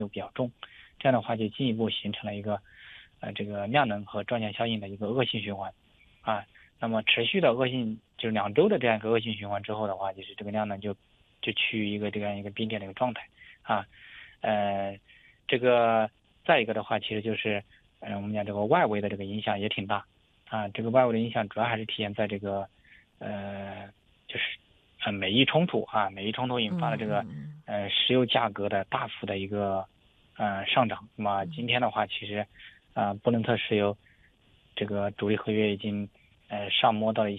又比较重，这样的话就进一步形成了一个这个量能和赚钱效应的一个恶性循环啊。那么持续的恶性就是2周的这样一个恶性循环之后的话，就是这个量能就趋于一个这样一个冰点的一个状态啊。这个再一个的话，其实就是我们讲这个外围的这个影响也挺大啊。这个外围的影响主要还是体现在这个就是美伊冲突啊，美伊冲突引发了这个石油价格的大幅的一个上涨。那么今天的话，其实布伦特石油这个主力合约已经上摸到了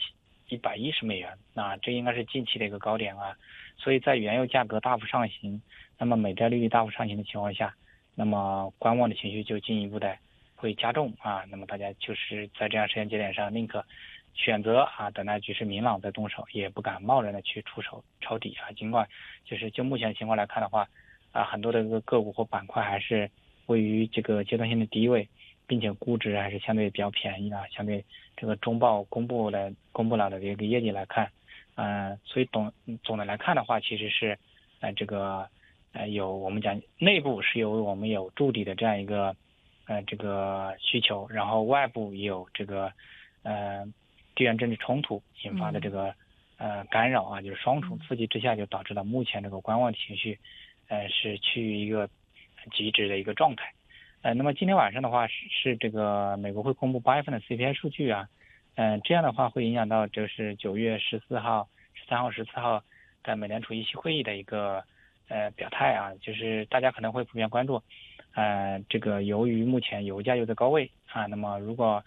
$110，那这应该是近期的一个高点啊。所以在原油价格大幅上行，那么美债利率大幅上行的情况下，那么观望的情绪就进一步的会加重啊。那么大家就是在这样时间节点上宁可选择等待局势明朗再动手，也不敢贸然的去出手抄底啊。尽管就目前的情况来看的话很多的个股或板块还是位于这个阶段性的低位，并且估值还是相对比较便宜的，相对这个中报公布了的这个业绩来看，所以总的来看的话，其实是这个有我们讲内部是我们有筑底的这样一个这个需求，然后外部也有这个地缘政治冲突引发的这个干扰啊，就是双重刺激之下，就导致了目前这个观望情绪是趋于一个极值的一个状态。那么今天晚上的话是这个美国会公布8月份的 CPI 数据啊，这样的话会影响到就是9月14号、13号、14号的美联储议息会议的一个表态啊，就是大家可能会普遍关注，这个由于目前油价又在高位啊，那么如果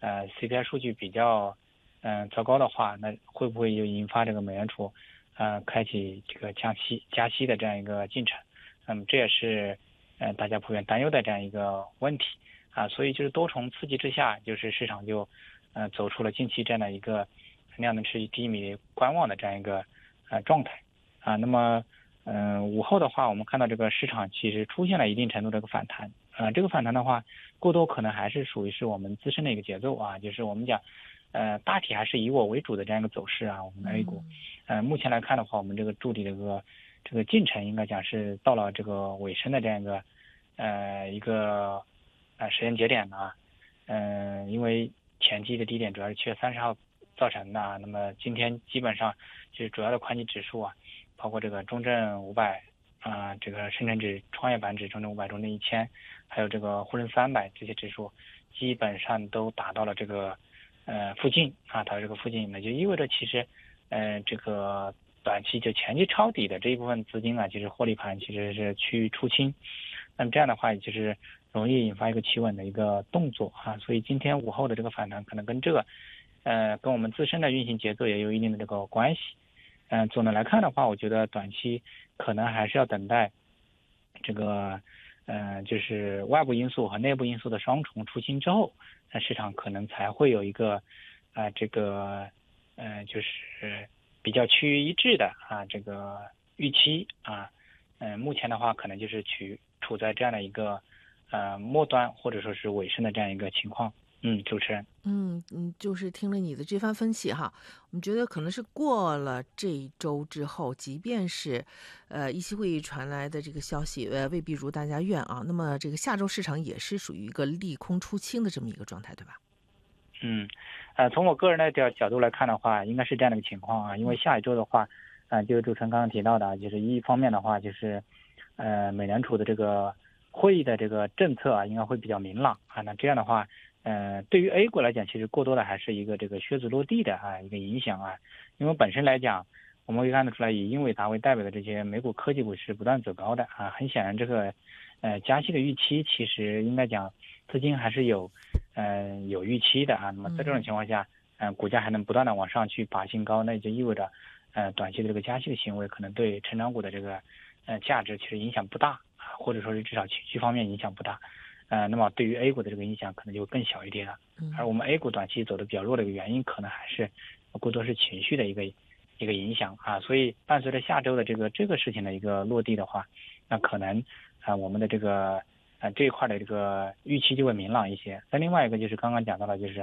CPI 数据比较糟糕的话，那会不会又引发这个美联储开启这个加息的这样一个进程？那么这也是大家普遍担忧的这样一个问题啊。所以就是多重刺激之下，就是市场就走出了近期这样的一个量能持续低迷观望的这样一个状态啊。那么午后的话，我们看到这个市场其实出现了一定程度的一个反弹这个反弹的话，过多可能还是属于是我们自身的一个节奏啊，就是我们讲大体还是以我为主的这样一个走势啊。我们 A 股目前来看的话，我们这个筑底的这个进程应该讲是到了这个尾声的这样一个时间节点啊。因为前期的低点主要是7月30号造成的，那么今天基本上就是主要的宽基指数啊，包括这个中证500这个深成指、创业板指、中证500、中证1000，还有这个沪深300这些指数，基本上都达到了这个附近啊，达到这个附近，那就意味着其实这个短期就前期抄底的这一部分资金啊，其实获利盘其实是趋于出清，那么这样的话就是容易引发一个企稳的一个动作啊。所以今天午后的这个反弹可能跟这个跟我们自身的运行节奏也有一定的这个关系。总的来看的话，我觉得短期可能还是要等待这个就是外部因素和内部因素的双重出清之后，那市场可能才会有一个这个就是比较趋于一致的这个预期啊。目前的话可能就是处在这样的一个末端或者说是尾声的这样一个情况。主持人。 就是听了你的这番分析哈，我们觉得可能是过了这一周之后，即便是议息会议传来的这个消息未必如大家愿啊，那么这个下周市场也是属于一个利空出清的这么一个状态，对吧？ 从我个人的角度来看的话，应该是这样的一个情况啊。因为下一周的话就是主持人刚刚提到的，就是一方面的话就是美联储的这个会议的这个政策应该会比较明朗啊。那这样的话对于 A 股来讲，其实过多的还是一个这个靴子落地的一个影响啊。因为本身来讲，我们会看得出来，以英伟达为代表的这些美股科技股是不断走高的啊。很显然，这个加息的预期，其实应该讲资金还是有预期的啊。那么在这种情况下，股价还能不断的往上去拔新高，那也就意味着短期的这个加息的行为可能对成长股的这个价值其实影响不大或者说是至少情绪方面影响不大。那么对于 A 股的这个影响可能就更小一点了。而我们 A 股短期走的比较弱的一个原因，可能还是过多是情绪的一个影响啊。所以伴随着下周的这个事情的一个落地的话，那可能我们的这个这一块的这个预期就会明朗一些。那另外一个就是刚刚讲到了，就是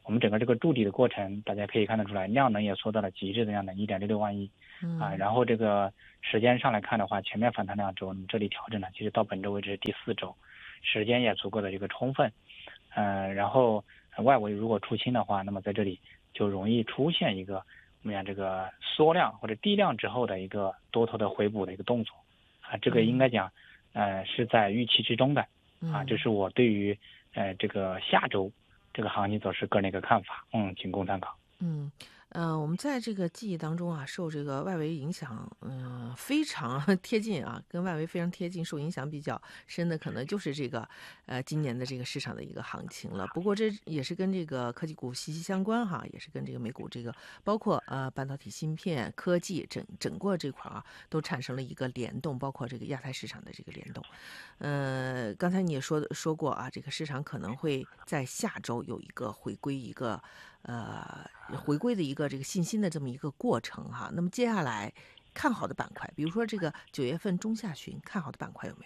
我们整个这个筑底的过程，大家可以看得出来，量能也缩到了极致的量能1.66万亿然后这个时间上来看的话，前面反弹2周，这里调整呢，其实到本周为止是第4周，时间也足够的这个充分，然后外围如果出清的话，那么在这里就容易出现一个我们讲这个缩量或者低量之后的一个多头的回补的一个动作这个应该讲是在预期之中的这是我对于这个下周这个行情走势个人的一个看法，仅供参考。 我们在这个记忆当中受这个外围影响，非常贴近跟外围非常贴近，受影响比较深的，可能就是这个，今年的这个市场的一个行情了。不过这也是跟这个科技股息息相关也是跟这个美股这个包括半导体芯片、科技整个这块都产生了一个联动，包括这个亚太市场的这个联动。刚才你也说过这个市场可能会在下周有一个回归的一个这个信心的这么一个过程那么接下来看好的板块，比如说这个9月份中下旬看好的板块有没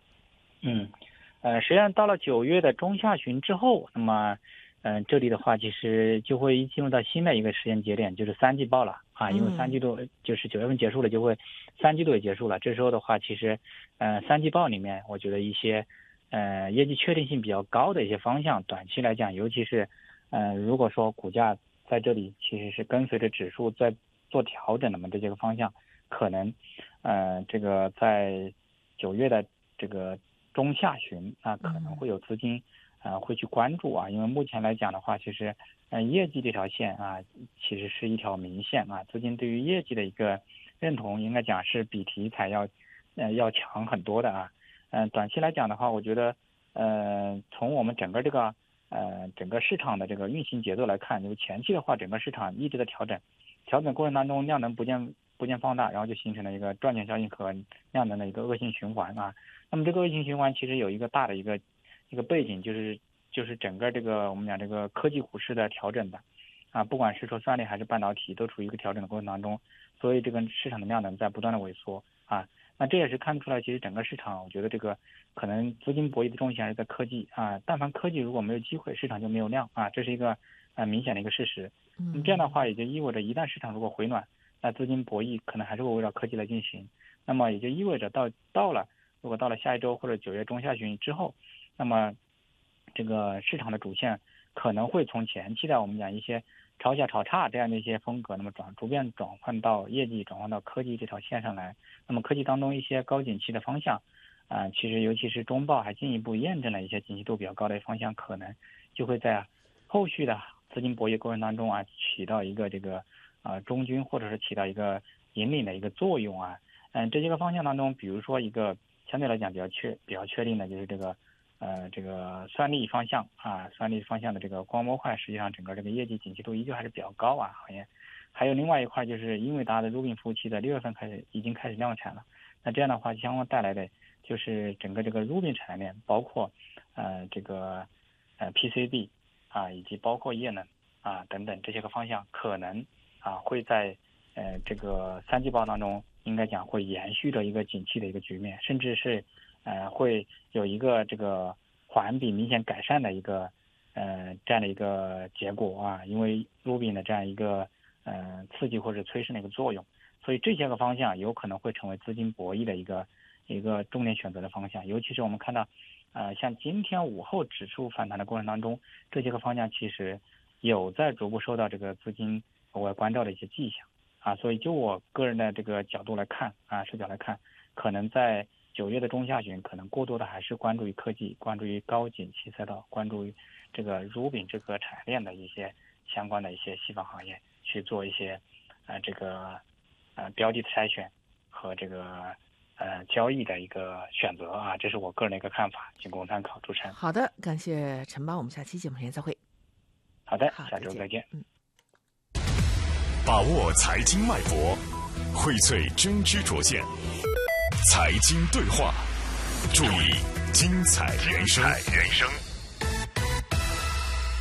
有？ 实际上到了9月的中下旬之后，那么这里的话其实就会进入到新的一个时间节点，就是3季报了因为3季度就是9月份结束了，就会3季度也结束了。这时候的话，其实3季报里面，我觉得一些业绩确定性比较高的一些方向，短期来讲，尤其是如果说股价在这里其实是跟随着指数在做调整的嘛，这些个方向可能这个在9月的这个中下旬可能会有资金会去关注因为目前来讲的话，其实业绩这条线其实是一条明线资金对于业绩的一个认同应该讲是比题材要强很多的短期来讲的话，我觉得从我们整个这个整个市场的这个运行节奏来看，就是前期的话，整个市场一直在调整过程当中，量能不见放大，然后就形成了一个赚钱效应和量能的一个恶性循环那么这个恶性循环其实有一个大的一个背景，就是整个这个我们讲这个科技股市的调整的不管是说算力还是半导体，都处于一个调整的过程当中，所以这个市场的量能在不断的萎缩那这也是看出来，其实整个市场，我觉得这个可能资金博弈的重心还是在科技但凡科技如果没有机会，市场就没有量这是一个明显的一个事实。那么这样的话，也就意味着一旦市场如果回暖，那资金博弈可能还是会围绕科技来进行。那么也就意味着如果到了下一周或者9月中下旬之后，那么这个市场的主线可能会从前期的我们讲一些炒小炒差这样的一些风格，那么逐渐转换到业绩，转换到科技这条线上来。那么科技当中一些高景气的方向其实尤其是中报还进一步验证了一些景气度比较高的方向，可能就会在后续的资金博弈过程当中起到一个这个中军或者是起到一个引领的一个作用这些个方向当中，比如说一个相对来讲比较确定的就是这个算力方向算力方向的这个光模块，实际上整个这个业绩景气度依旧还是比较高行业。还有另外一块就是英伟达的 Rubin 服务器在6月份已经开始量产了，那这样的话相关带来的就是整个这个 Rubin 产业链，包括这个PCB以及包括液能等等这些个方向，可能会在这个3季报当中应该讲会延续着一个景气的一个局面，甚至是会有一个这个环比明显改善的一个这样的一个结果因为 Rubin 的这样一个刺激或者催生的一个作用，所以这些个方向有可能会成为资金博弈的一个重点选择的方向。尤其是我们看到像今天午后指数反弹的过程当中，这些个方向其实有在逐步受到这个资金额外关照的一些迹象所以就我个人的这个角度来看视角来看，可能在9月的中下旬，可能过多的还是关注于科技，关注于高景气赛道，关注于这个 Rubin 这个产业链的一些相关的一些细分行业，去做一些这个标的的筛选和这个交易的一个选择这是我个人的一个看法，仅供参考。主持人， 好的，感谢陈邦，我们下期节目时间再会。 好的，下周再见。 把握财经脉搏，荟萃真知灼见，财经对话，注意精彩人生。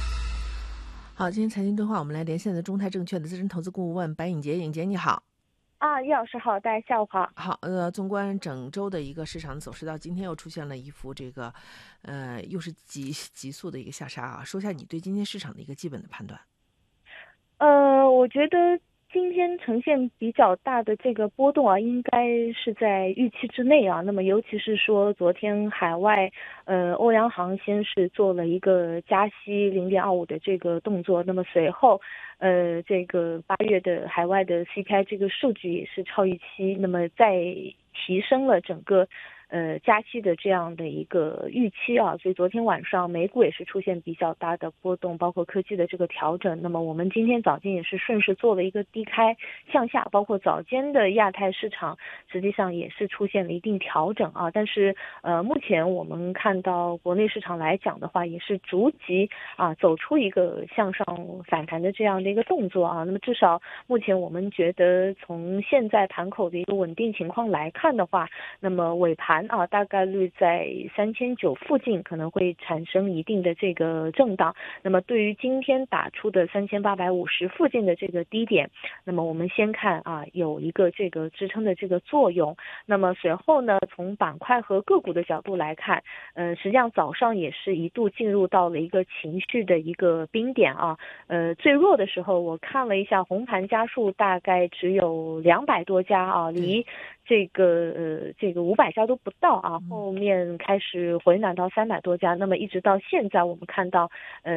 好，今天财经对话，我们来连线的中泰证券的资深投资顾问白颖杰，颖杰你好。 叶老师好，大家下午好。 好，纵观整周的一个市场走势，到今天又出现了一幅这个，又是急速的一个下杀啊。说一下你对今天市场的一个基本的判断。 我觉得今天呈现比较大的这个波动啊，应该是在预期之内啊。那么尤其是说昨天海外，欧央行先是做了一个加息0.25的这个动作，那么随后，这个8月的海外的 CPI 这个数据也是超预期，那么再提升了整个加息的这样的一个预期啊，所以昨天晚上美股也是出现比较大的波动，包括科技的这个调整。那么我们今天早间也是顺势做了一个低开向下，包括早间的亚太市场实际上也是出现了一定调整啊。但是目前我们看到国内市场来讲的话，也是逐级走出一个向上反弹的这样的一个动作啊。那么至少目前我们觉得从现在盘口的一个稳定情况来看的话，那么尾盘大概率在3900附近可能会产生一定的这个震荡。那么对于今天打出的3850附近的这个低点，那么我们先看有一个这个支撑的这个作用。那么随后呢，从板块和个股的角度来看，实际上早上也是一度进入到了一个情绪的一个冰点啊。最弱的时候我看了一下，红盘家数大概只有200多家啊，离这个500家都不到啊，后面开始回暖到300多家，那么一直到现在我们看到